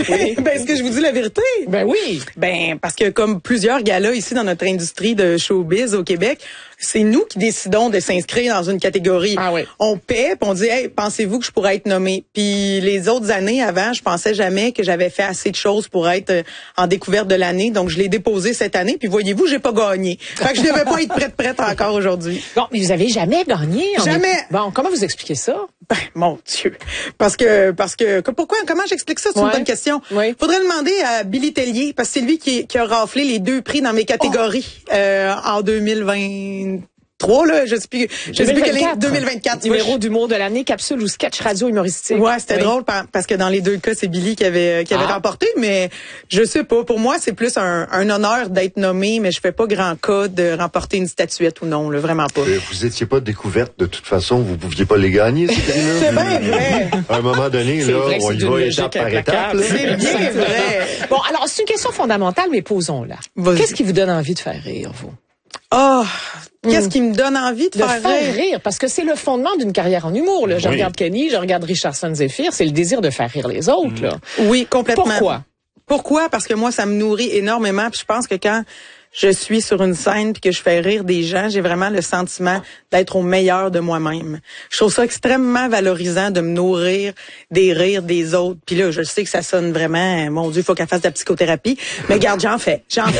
Est-ce que je vous dis la vérité? Ben oui. Ben, parce que comme plusieurs galas ici dans notre industrie de showbiz au Québec, c'est nous qui décidons de s'inscrire dans une catégorie. Ah oui. On paie, puis on dit, hey, pensez-vous que je pourrais être nommée? Puis les autres années avant, je pensais jamais que j'avais fait assez de choses pour être en découverte de l'année. Donc, je l'ai déposé cette année. Puis voyez-vous, j'ai pas gagné. Fait que je devais pas être prête encore aujourd'hui. Bon, mais vous avez jamais gagné. Jamais. Bon, comment vous expliquez ça? Ben, mon Dieu. Parce que, pourquoi, comment j'explique ça? C'est une bonne question. Oui. Faudrait demander à Billy Tellier, parce que c'est lui qui a raflé les 2 prix dans mes catégories, en 2023, là. Je sais plus quelle est 2024. Numéro d'humour de l'année, capsule ou sketch radio humoristique. Ouais, c'était drôle parce que dans les 2 cas, c'est Billy qui avait remporté, mais je sais pas. Pour moi, c'est plus un honneur d'être nommé, mais je fais pas grand cas de remporter une statuette ou non, là, vraiment pas. Vous étiez pas découverte de toute façon, vous pouviez pas les gagner, ces prix-là. C'est bien vrai. À un moment donné, là, on y va étape par étape. C'est bien vrai. Bon, alors, c'est une question fondamentale, mais posons-la. Vas-y. Qu'est-ce qui vous donne envie de faire rire, vous? Qu'est-ce qui me donne envie de faire rire? Parce que c'est le fondement d'une carrière en humour. Là. Je regarde Kenny, je regarde Richardson Zephyr, c'est le désir de faire rire les autres. Là. Oui, complètement. Pourquoi? Parce que moi, ça me nourrit énormément. Puis je pense que quand je suis sur une scène puis que je fais rire des gens, j'ai vraiment le sentiment d'être au meilleur de moi-même. Je trouve ça extrêmement valorisant de me nourrir des rires des autres. Puis là, je sais que ça sonne vraiment, mon Dieu, il faut qu'elle fasse de la psychothérapie. Mais regarde, j'en fais.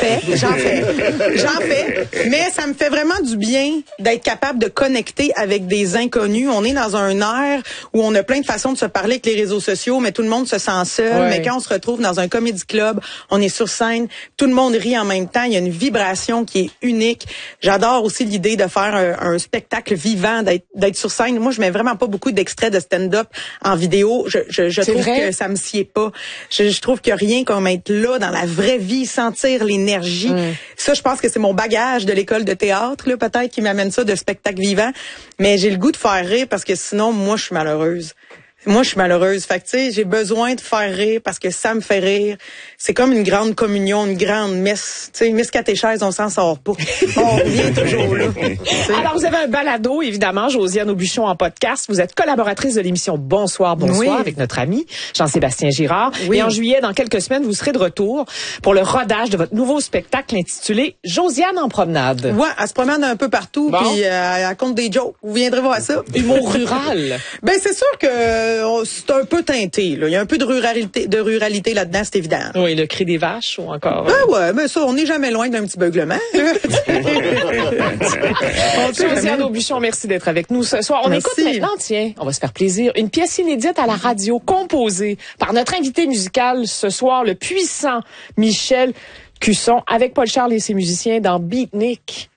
Mais ça me fait vraiment du bien d'être capable de connecter avec des inconnus. On est dans un air où on a plein de façons de se parler avec les réseaux sociaux, mais tout le monde se sent seul. Ouais. Mais quand on se retrouve dans un comedy club, on est sur scène, tout le monde rit en même temps. Il y a une vibration qui est unique. J'adore aussi l'idée de faire un spectacle vivant, d'être sur scène. Moi, je mets vraiment pas beaucoup d'extraits de stand-up en vidéo. Je trouve que ça me sied pas. Je trouve qu'il y a rien comme être là dans la vraie vie, sentir l'énergie. Ça, je pense que c'est mon bagage de l'école de théâtre, là, peut-être, qui m'amène ça de spectacle vivant. Mais j'ai le goût de faire rire parce que sinon, moi, je suis malheureuse. Fait que, tu sais, j'ai besoin de faire rire parce que ça me fait rire. C'est comme une grande communion, une grande messe. Tu sais, messe catéchèse, on s'en sort pas. On revient toujours là. Alors, vous avez un balado, évidemment, Josiane Aubuchon en podcast. Vous êtes collaboratrice de l'émission Bonsoir avec notre ami Jean-Sébastien Girard. Oui. Et en juillet, dans quelques semaines, vous serez de retour pour le rodage de votre nouveau spectacle intitulé Josiane en promenade. Ouais, elle se promène un peu partout, puis elle raconte des jokes. Vous viendrez voir ça. Humour rural. Ben, c'est sûr que c'est un peu teinté, là. Il y a un peu de ruralité là-dedans, c'est évident. Oui, le cri des vaches ou encore. Ah ouais, mais ça, on n'est jamais loin d'un petit beuglement. Josiane Aubuchon, merci d'être avec nous ce soir. On écoute maintenant, tiens, on va se faire plaisir, une pièce inédite à la radio composée par notre invité musical ce soir, le puissant Michel Cusson, avec Paul Charles et ses musiciens dans Beatnik.